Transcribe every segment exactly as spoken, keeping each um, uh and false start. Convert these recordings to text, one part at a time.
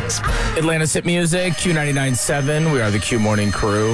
Atlanta's Hit Music, Q ninety-nine point seven. We are the Q Morning Crew.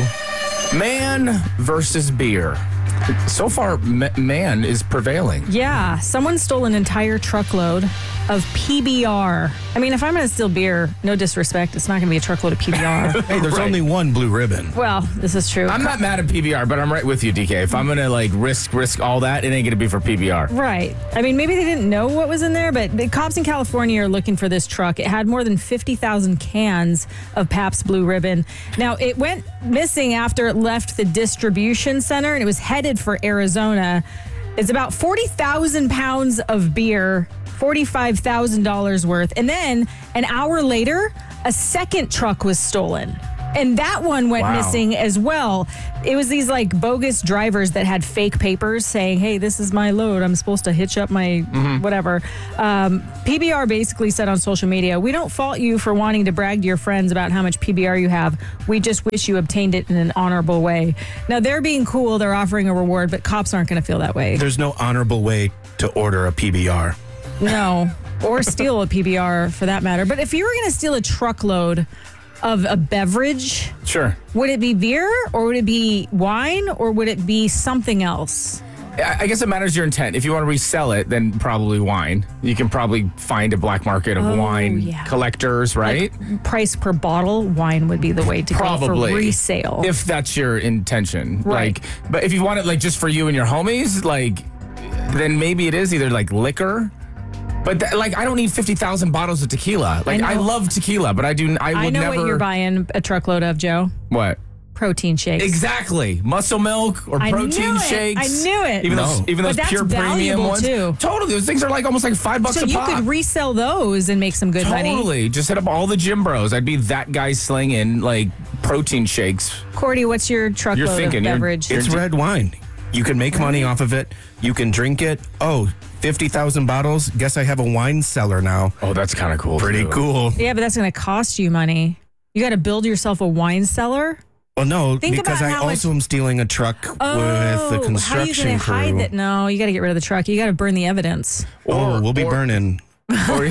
Man versus beer. So far, m- man is prevailing. Yeah, someone stole an entire truckload of P B R. I mean, if I'm going to steal beer, no disrespect, it's not going to be a truckload of P B R. Hey, there's Right. only one blue ribbon. Well, this is true. I'm not mad at P B R, but I'm right with you, D K. If I'm going to like risk risk all that, it ain't going to be for P B R. Right. I mean, maybe they didn't know what was in there, but the cops in California are looking for this truck. It had more than fifty thousand cans of Pabst Blue Ribbon. Now, it went missing after it left the distribution center, and it was headed for Arizona. It's about forty thousand pounds of beer, forty-five thousand dollars worth. And then an hour later, a second truck was stolen. And that one went Wow. missing as well. It was these like bogus drivers that had fake papers saying, hey, this is my load. I'm supposed to hitch up my Mm-hmm. whatever. Um, P B R basically said on social media, we don't fault you for wanting to brag to your friends about how much P B R you have. We just wish you obtained it in an honorable way. Now, they're being cool. They're offering a reward, but cops aren't going to feel that way. There's no honorable way to order a P B R. No, or steal a P B R for that matter. But if you were going to steal a truckload of a beverage, Sure. would it be beer or would it be wine or would it be something else? I I guess it matters your intent. If you want to resell it, then probably wine. You can probably find a black market of Oh, wine yeah. collectors, right? Like price per bottle, wine would be the way to Probably go for resale. if that's your intention. Right. Like, but if you want it like just for you and your homies, like, then maybe it is either like liquor. But th- like, I don't need fifty thousand bottles of tequila. Like, I, know. love tequila, but I do. I would I know never. what you're buying a truckload of, Joe. What? Protein shakes. Exactly. Muscle milk or I knew protein it. shakes. I knew it. Even No. those, even But those that's pure premium valuable, ones. too. Totally. Those things are like almost like five bucks So a you pop. could resell those and make some good money. Totally. Just hit up all the gym bros. I'd be that guy slinging like protein shakes. Cordy, what's your truckload You're thinking, of you're- beverage? you're- It's red wine. You can make money off of it. You can drink it. Oh, fifty thousand bottles. Guess I have a wine cellar now. Oh, that's kind of cool. Pretty too. cool. Yeah, but that's going to cost you money. You got to build yourself a wine cellar. Well, no, Think because about I how also much- am stealing a truck Oh, with the how are you construction going to crew. hide that? No, you got to get rid of the truck. You got to burn the evidence. Oh, Or- we'll be or- burning. or,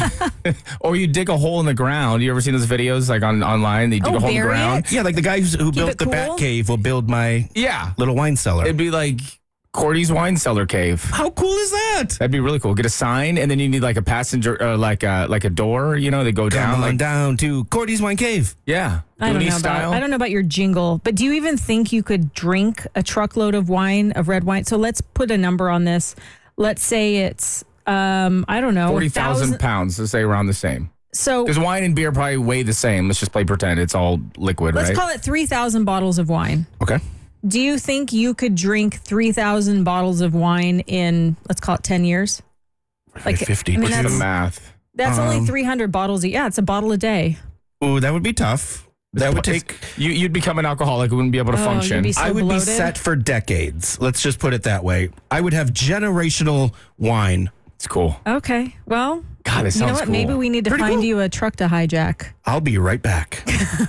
or you dig a hole in the ground. You ever seen those videos like on online? They dig Oh, a hole in the bury ground. it? Yeah, like the guy who's, who Keep built it the cool? Bat Cave will build my Yeah. little wine cellar. It'd be like Cordy's wine cellar cave. How cool is that? That'd be really cool. Get a sign, and then you need like a passenger, uh, like a like a door. You know, they go Come down. on Like down to Cordy's Wine Cave. yeah, I don't Goonie know style. about I don't know about your jingle, but do you even think you could drink a truckload of wine, of red wine? So let's put a number on this. Let's say it's um I don't know, Forty a thousand pounds. Let's say around the same. So Because wine and beer probably weigh the same. Let's just play pretend it's all liquid, let's right? call it three thousand bottles of wine. Okay. Do you think you could drink three thousand bottles of wine in, let's call it ten years? Like, fifty. I mean, What's the that's, math? that's only Um, three hundred bottles. A, yeah, it's a bottle a day. Ooh, that would be tough. That would take. You, you'd become an alcoholic. You wouldn't be able to Oh, function. you'd be so I would bloated. be set for decades. Let's just put it that way. I would have generational wine. It's cool. Okay, well, God, it sounds you know what? cool. Maybe we need to Pretty find cool. you a truck to hijack. I'll be right back.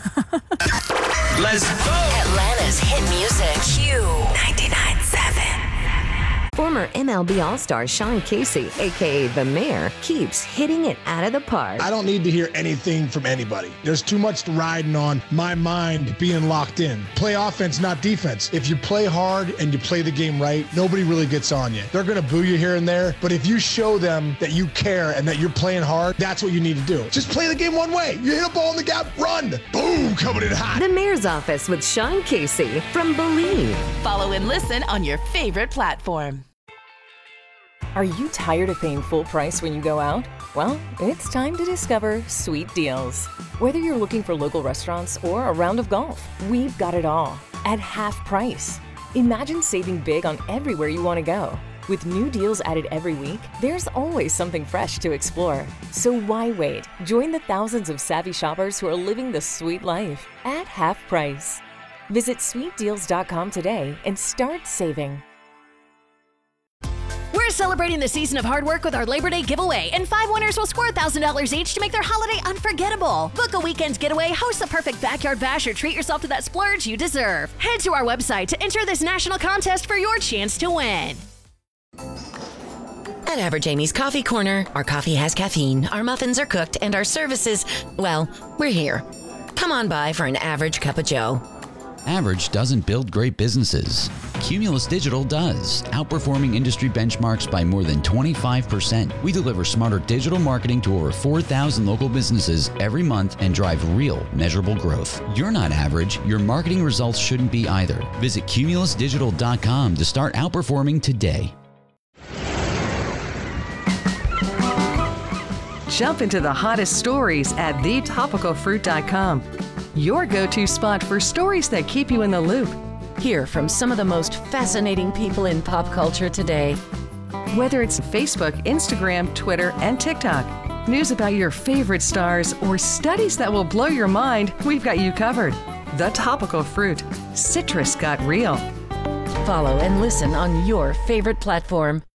Let's go. Atlanta's hit music. Q ninety-nine point seven. Former M L B All-Star Sean Casey, a k a. The Mayor, keeps hitting it out of the park. I don't need to hear anything from anybody. There's too much riding on my mind being locked in. Play offense, not defense. If you play hard and you play the game right, nobody really gets on you. They're going to boo you here and there, but if you show them that you care and that you're playing hard, that's what you need to do. Just play the game one way. You hit a ball in the gap, run. Boom, coming in hot. The Mayor's Office with Sean Casey from Believe. Follow and listen on your favorite platform. Are you tired of paying full price when you go out? Well, it's time to discover Sweet Deals. Whether you're looking for local restaurants or a round of golf, we've got it all at half price. Imagine saving big on everywhere you want to go. With new deals added every week, there's always something fresh to explore. So why wait? Join the thousands of savvy shoppers who are living the sweet life at half price. Visit sweet deals dot com today and start saving. We're celebrating the season of hard work with our Labor Day giveaway, and five winners will score one thousand dollars each to make their holiday unforgettable. Book a weekend getaway, host a perfect backyard bash, or treat yourself to that splurge you deserve. Head to our website to enter this national contest for your chance to win. At Average Amy's Coffee Corner, our coffee has caffeine, our muffins are cooked, and our services, well, we're here. Come on by for an average cup of joe. Average doesn't build great businesses. Cumulus Digital does, outperforming industry benchmarks by more than twenty-five percent. We deliver smarter digital marketing to over four thousand local businesses every month and drive real, measurable growth. You're not average. Your marketing results shouldn't be either. Visit cumulus digital dot com to start outperforming today. Jump into the hottest stories at the topical fruit dot com. Your go-to spot for stories that keep you in the loop. Hear from some of the most fascinating people in pop culture today. Whether it's Facebook, Instagram, Twitter, and TikTok, news about your favorite stars, or studies that will blow your mind, we've got you covered. The Topical Fruit. Citrus got real. Follow and listen on your favorite platform.